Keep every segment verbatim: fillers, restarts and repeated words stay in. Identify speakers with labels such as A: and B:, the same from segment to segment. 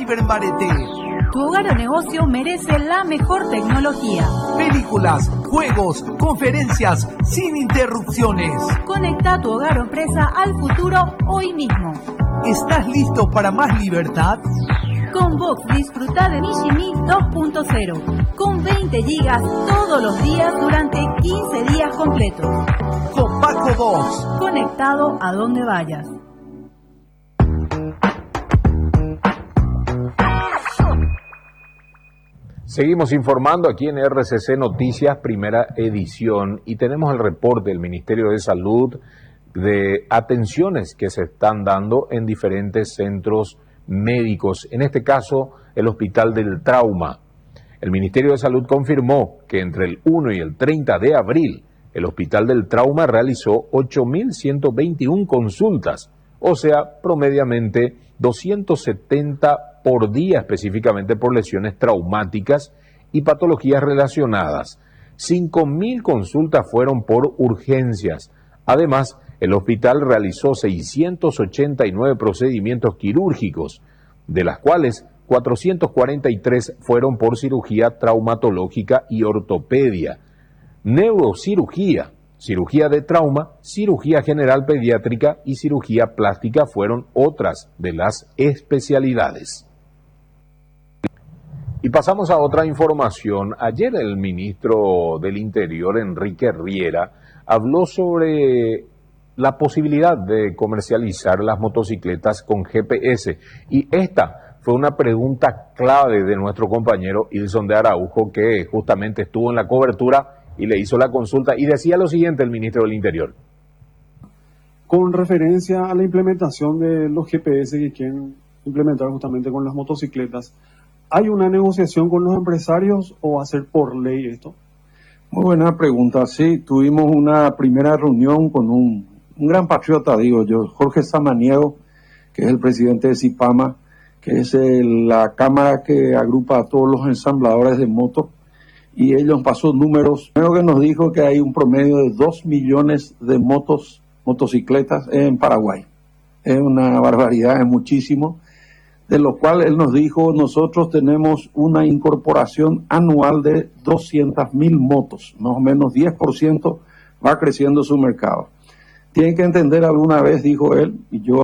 A: Cibermarete.
B: Tu hogar o negocio merece la mejor tecnología.
A: Películas, juegos, conferencias, sin interrupciones.
B: Conecta tu hogar o empresa al futuro hoy mismo.
A: ¿Estás listo para más libertad?
B: Con Vox disfruta de Mishimi dos punto cero, con veinte gigas todos los días durante quince días completos.
A: Copaco Vox.
B: Conectado a donde vayas.
C: Seguimos informando aquí en R C C Noticias, primera edición, y tenemos el reporte del Ministerio de Salud de atenciones que se están dando en diferentes centros médicos, en este caso el Hospital del Trauma. El Ministerio de Salud confirmó que entre el uno y el treinta de abril el Hospital del Trauma realizó ocho mil ciento veintiuna consultas, o sea, promediamente doscientos setenta por día, específicamente por lesiones traumáticas y patologías relacionadas. cinco mil consultas fueron por urgencias. Además, el hospital realizó seiscientos ochenta y nueve procedimientos quirúrgicos, de las cuales cuatrocientos cuarenta y tres fueron por cirugía traumatológica y ortopedia, neurocirugía, cirugía de trauma, cirugía general pediátrica y cirugía plástica fueron otras de las especialidades. Y pasamos a otra información. Ayer el ministro del Interior, Enrique Riera, habló sobre la posibilidad de comercializar las motocicletas con G P S. Y esta fue una pregunta clave de nuestro compañero Ilson de Araujo, que justamente estuvo en la cobertura y le hizo la consulta. Y decía lo siguiente el ministro del Interior.
D: Con referencia a la implementación de los G P S que quieren implementar justamente con las motocicletas, ¿hay una negociación con los empresarios o va a ser por ley esto?
E: Muy buena pregunta. Sí, tuvimos una primera reunión con un, un gran patriota, digo yo, Jorge Samaniego, que es el presidente de CIPAMA, que es el, la cámara que agrupa a todos los ensambladores de motos, y ellos pasó números. Creo que nos dijo que hay un promedio de dos millones de motos, motocicletas en Paraguay. Es una barbaridad, es muchísimo. De lo cual él nos dijo, nosotros tenemos una incorporación anual de doscientas mil motos, más o menos diez por ciento va creciendo su mercado. Tienen que entender alguna vez, dijo él, y yo,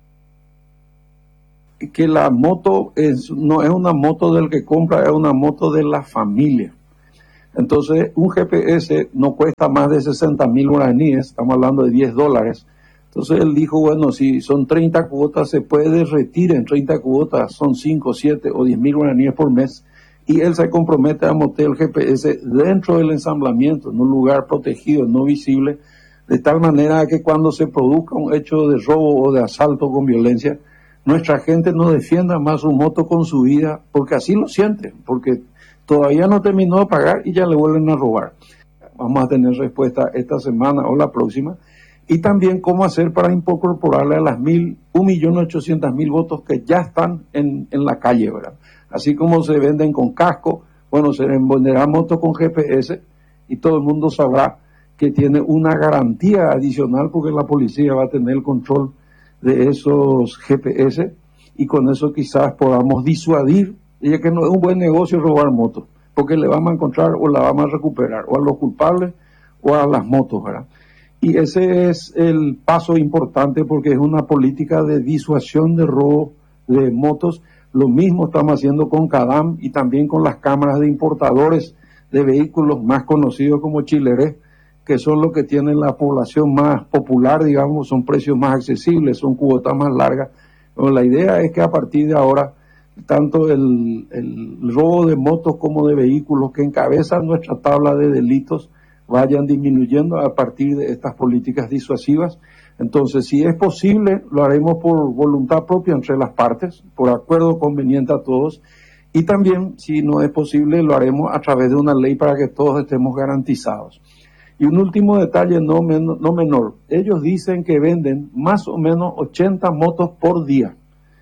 E: que la moto es, no es una moto del que compra, es una moto de la familia. Entonces, un G P S no cuesta más de sesenta mil guaraníes, estamos hablando de diez dólares. Entonces él dijo, bueno, si son treinta cuotas, se puede derretir en treinta cuotas, son cinco, siete o diez mil guaraníes por mes, y él se compromete a montar el G P S dentro del ensamblamiento, en un lugar protegido, no visible, de tal manera que cuando se produzca un hecho de robo o de asalto con violencia, nuestra gente no defienda más su moto con su vida, porque así lo sienten, porque todavía no terminó de pagar y ya le vuelven a robar. Vamos a tener respuesta esta semana o la próxima. Y también cómo hacer para incorporarle a las mil, un millón ochocientos mil votos que ya están en, en la calle, ¿verdad? Así como se venden con casco, bueno, se venderá motos con G P S y todo el mundo sabrá que tiene una garantía adicional porque la policía va a tener el control de esos G P S y con eso quizás podamos disuadir, ya que no es un buen negocio robar motos, porque le vamos a encontrar o la vamos a recuperar o a los culpables o a las motos, ¿verdad? Y ese es el paso importante porque es una política de disuasión de robo de motos. Lo mismo estamos haciendo con CADAM y también con las cámaras de importadores de vehículos más conocidos como Chileré, que son los que tienen la población más popular, digamos, son precios más accesibles, son cuotas más largas. Pero la idea es que a partir de ahora, tanto el, el robo de motos como de vehículos que encabezan nuestra tabla de delitos vayan disminuyendo a partir de estas políticas disuasivas. Entonces, si es posible, lo haremos por voluntad propia entre las partes, por acuerdo conveniente a todos, y también, si no es posible, lo haremos a través de una ley para que todos estemos garantizados. Y un último detalle no, men no menor, ellos dicen que venden más o menos ochenta motos por día.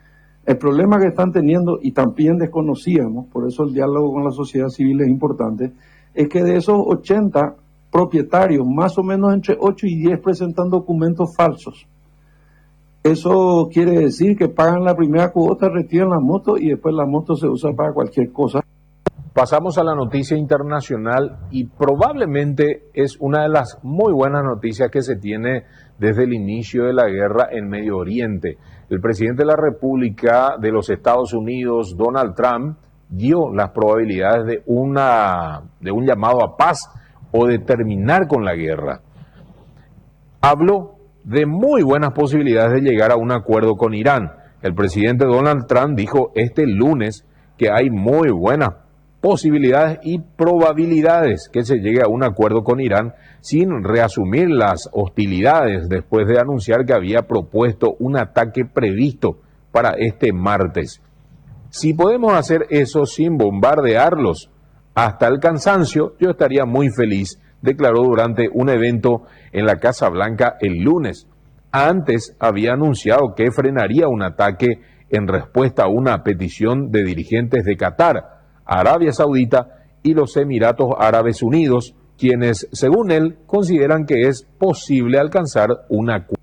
E: El problema que están teniendo, y también desconocíamos, por eso el diálogo con la sociedad civil es importante, es que de esos ochenta propietarios, más o menos entre ocho y diez presentan documentos falsos. Eso quiere decir que pagan la primera cuota, retiran la moto y después la moto se usa para cualquier cosa.
C: Pasamos a la noticia internacional y probablemente es una de las muy buenas noticias que se tiene desde el inicio de la guerra en Medio Oriente. El presidente de la República de los Estados Unidos, Donald Trump, dio las probabilidades de, una, de un llamado a paz o de terminar con la guerra. Habló de muy buenas posibilidades de llegar a un acuerdo con Irán. El presidente Donald Trump dijo este lunes que hay muy buenas posibilidades y probabilidades que se llegue a un acuerdo con Irán sin reasumir las hostilidades después de anunciar que había propuesto un ataque previsto para este martes. Si podemos hacer eso sin bombardearlos hasta el cansancio, yo estaría muy feliz, declaró durante un evento en la Casa Blanca el lunes. Antes había anunciado que frenaría un ataque en respuesta a una petición de dirigentes de Qatar, Arabia Saudita y los Emiratos Árabes Unidos, quienes, según él, consideran que es posible alcanzar un acuerdo.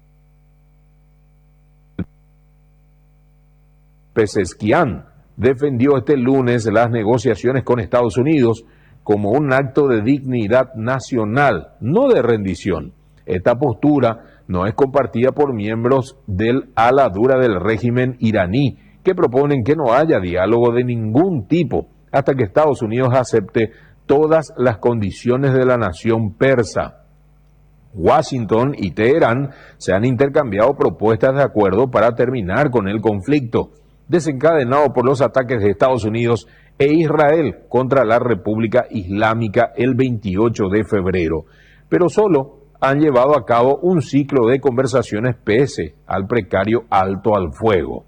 C: Pezeshkian defendió este lunes las negociaciones con Estados Unidos como un acto de dignidad nacional, no de rendición. Esta postura no es compartida por miembros del ala dura del régimen iraní, que proponen que no haya diálogo de ningún tipo hasta que Estados Unidos acepte todas las condiciones de la nación persa. Washington y Teherán se han intercambiado propuestas de acuerdo para terminar con el conflicto, desencadenado por los ataques de Estados Unidos e Israel contra la República Islámica el veintiocho de febrero, pero solo han llevado a cabo un ciclo de conversaciones pese al precario alto al fuego.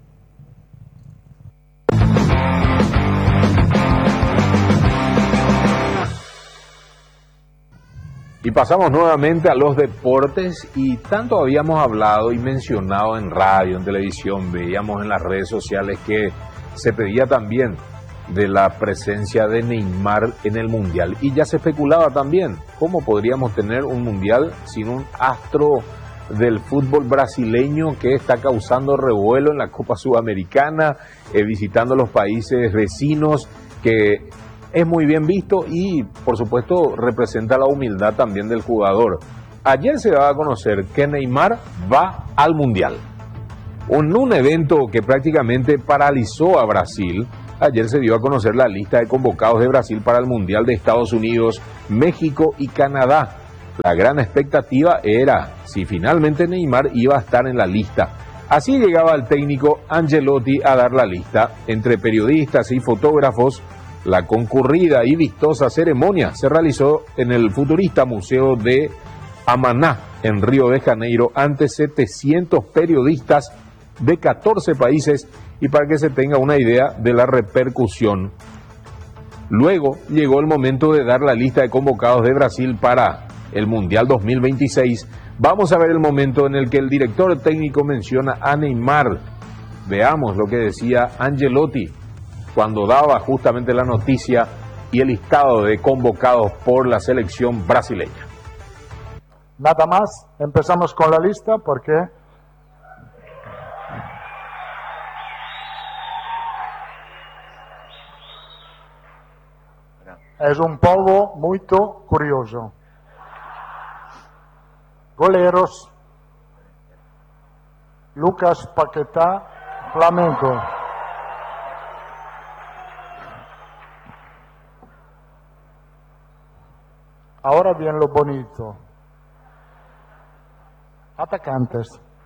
C: Y pasamos nuevamente a los deportes, y tanto habíamos hablado y mencionado en radio, en televisión, veíamos en las redes sociales que se pedía también de la presencia de Neymar en el Mundial. Y ya se especulaba también cómo podríamos tener un Mundial sin un astro del fútbol brasileño que está causando revuelo en la Copa Sudamericana, eh, visitando los países vecinos, que es muy bien visto y, por supuesto, representa la humildad también del jugador. Ayer se daba a conocer que Neymar va al Mundial. En un evento que prácticamente paralizó a Brasil, ayer se dio a conocer la lista de convocados de Brasil para el Mundial de Estados Unidos, México y Canadá. La gran expectativa era si finalmente Neymar iba a estar en la lista. Así llegaba el técnico Ancelotti a dar la lista. Entre periodistas y fotógrafos, la concurrida y vistosa ceremonia se realizó en el futurista Museo de Amaná, en Río de Janeiro, ante setecientos periodistas de catorce países, y para que se tenga una idea de la repercusión. Luego llegó el momento de dar la lista de convocados de Brasil para el Mundial dos mil veintiséis. Vamos a ver el momento en el que el director técnico menciona a Neymar. Veamos lo que decía Ancelotti cuando daba justamente la noticia y el listado de convocados por la selección brasileña.
F: Nada más, empezamos con la lista porque es un povo muy curioso. Goleiros: Lucas Paquetá, Flamengo. Ahora viene lo bonito. Atacantes: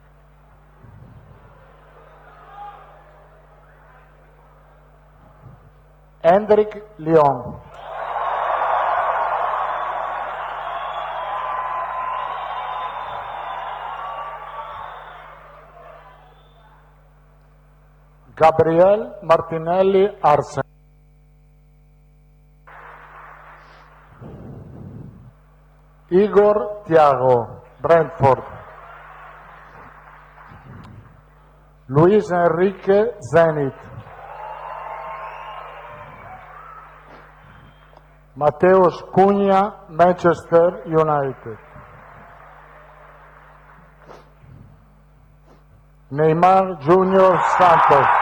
F: Hendrik León, Gabriel Martinelli Arce, Igor Thiago, Brentford, Luis Enrique, Zenit, Mateus Cunha, Manchester United, Neymar Junior Santos.